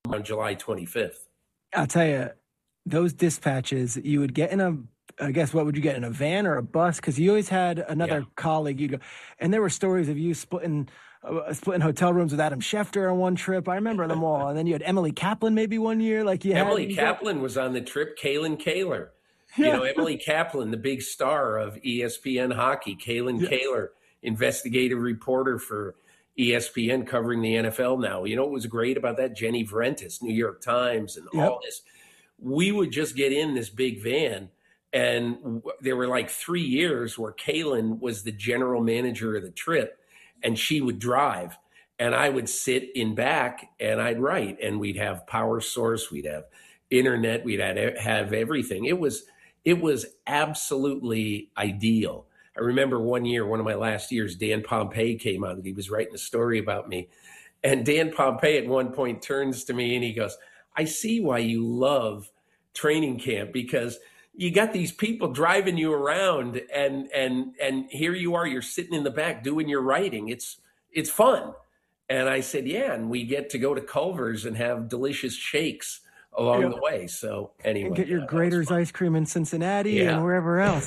on July 25th. I'll tell you, those dispatches, you would get in I guess, what would you get, in a van or a bus? Because you always had another colleague. You'd go, and there were stories of you splitting hotel rooms with Adam Schefter on one trip. I remember them all. And then you had Emily Kaplan maybe one year. Emily Kaplan was on the trip. Kaylin Kaler. Yeah. Emily Kaplan, the big star of ESPN hockey. Kaylin Kaler, investigative reporter for ESPN covering the NFL now. You know what was great about that? Jenny Vrentis, New York Times, and all this. We would just get in this big van, and there were like 3 years where Kaylin was the general manager of the trip, and she would drive, and I would sit in back, and I'd write, and we'd have power source, we'd have internet, we'd have everything. It was absolutely ideal. I remember one year, one of my last years, Dan Pompei came on. He was writing a story about me. And Dan Pompei at one point turns to me and he goes, I see why you love training camp, because you got these people driving you around and here you are, you're sitting in the back doing your writing. It's fun. And I said, yeah, and we get to go to Culver's and have delicious shakes along the way. So anyway. And get your Grater's ice cream in Cincinnati and wherever else.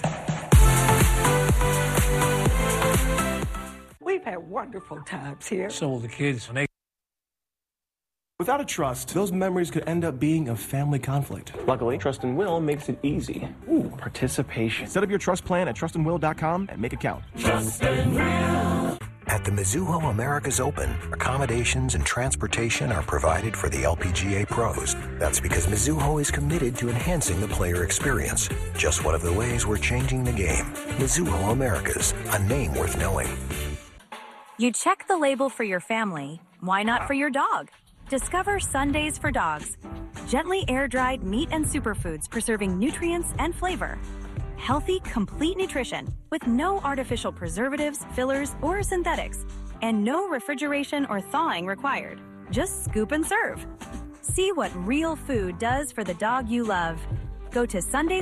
We've had wonderful times here. So will the kids. Without a trust, those memories could end up being a family conflict. Luckily, Trust and Will makes it easy. Ooh, participation. Set up your trust plan at trustandwill.com and make it count. Trust and Will. At the Mizuho Americas Open, accommodations and transportation are provided for the LPGA pros. That's because Mizuho is committed to enhancing the player experience. Just one of the ways we're changing the game. Mizuho Americas, a name worth knowing. You check the label for your family. Why not for your dog? Discover Sundays for Dogs. Gently air-dried meat and superfoods preserving nutrients and flavor. Healthy, complete nutrition with no artificial preservatives, fillers, or synthetics. And no refrigeration or thawing required. Just scoop and serve. See what real food does for the dog you love. Go to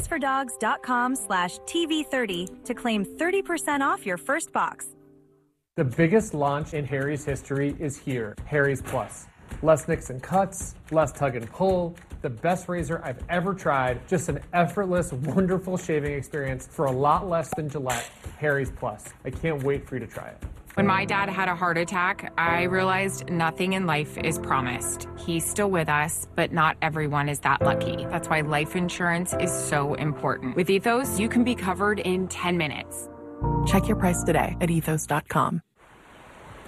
sundaysfordogs.com/TV30 to claim 30% off your first box. The biggest launch in Harry's history is here, Harry's Plus. Less nicks and cuts, less tug and pull, the best razor I've ever tried, just an effortless, wonderful shaving experience for a lot less than Gillette. Harry's Plus. I can't wait for you to try it. When my dad had a heart attack, I realized nothing in life is promised. He's still with us, but not everyone is that lucky. That's why life insurance is so important. With Ethos, you can be covered in 10 minutes. Check your price today at ethos.com.